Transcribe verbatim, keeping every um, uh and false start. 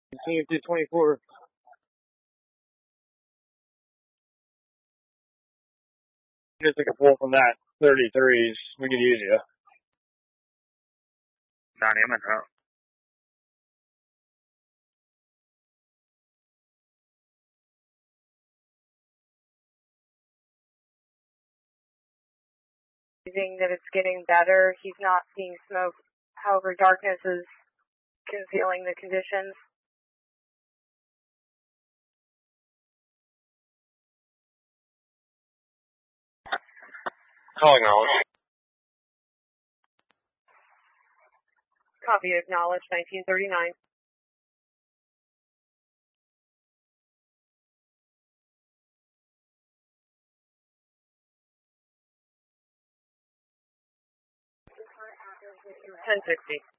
Continue to twenty-four. Just take a pull from that thirty-threes. We could use you. Not him and her. That it's getting better. He's not seeing smoke. However, darkness is concealing the conditions. Calling knowledge. Copy, acknowledge, nineteen thirty-nine. ten sixty.